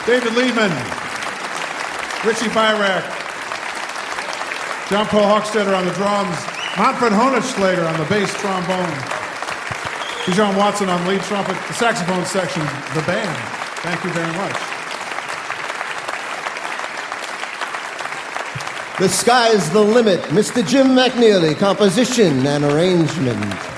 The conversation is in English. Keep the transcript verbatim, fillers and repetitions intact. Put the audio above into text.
David Lehman, Richie Byrack, John Paul Hochstetter on the drums, Manfred Honigschlager on the bass trombone, Bijan Watson on lead trumpet, the saxophone section, the band. Thank you very much. The Sky's the Limit, Mister Jim McNeely, composition and arrangement.